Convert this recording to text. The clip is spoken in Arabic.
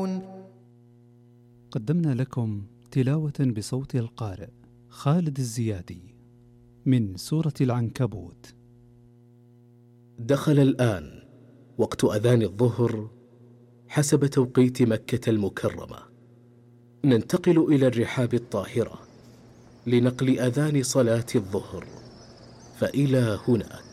يعلمون. قدمنا لكم تلاوة بصوت القارئ خالد الزيادي من سورة العنكبوت. دخل الآن وقت أذان الظهر حسب توقيت مكة المكرمة. ننتقل إلى الرحاب الطاهرة لنقل أذان صلاة الظهر، فإلى هناك.